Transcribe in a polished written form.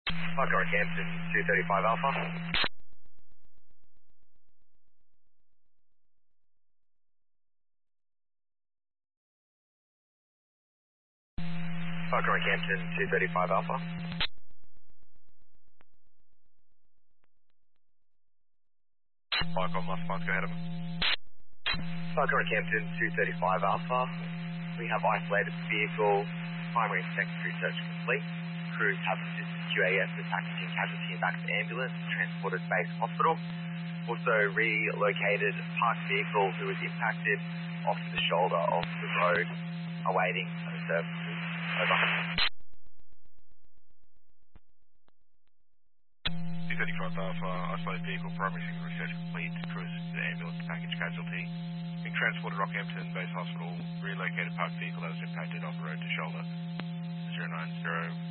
Parker Rockhampton 235 Alpha. Parker Rockhampton 235 Alpha. Michael, must go ahead of him. Parker Rockhampton 235 Alpha. We have isolated the vehicle, primary and secondary search complete. Crews have assisted QAS with packaging casualty and back to ambulance, transported to base hospital. Also relocated parked vehicle who was impacted off to the shoulder of the road, awaiting services. Over. 235 Alpha, isolated vehicle, primary secondary search complete, crews to ambulance, package casualty. Being transported to Rockhampton Base Hospital, relocated parked vehicle that was impacted off the road to shoulder. 090